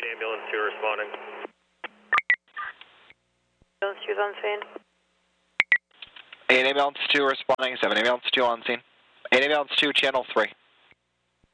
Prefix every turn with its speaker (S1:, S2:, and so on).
S1: ambulance 2 responding.
S2: Ambulance 2 is on scene.
S3: 8 ambulance 2 responding, 7 ambulance 2 on scene. 8 ambulance 2, channel 3.